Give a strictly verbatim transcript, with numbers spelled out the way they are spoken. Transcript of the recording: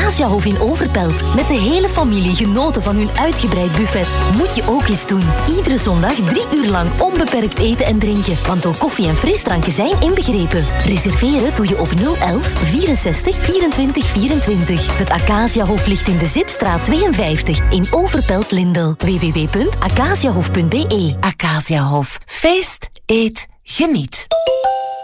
Acaciahof in Overpelt. Met de hele familie genoten van hun uitgebreid buffet. Moet je ook eens doen. Iedere zondag drie uur lang onbeperkt eten en drinken. Want ook koffie en frisdranken zijn inbegrepen. Reserveren doe je op nul elf vierenzestig vierentwintig vierentwintig. Het Acaciahof ligt in de Zipstraat tweeënvijftig in Overpelt-Lindel. w w w punt acaciahof punt b e. Acaciahof. Feest, eet, geniet.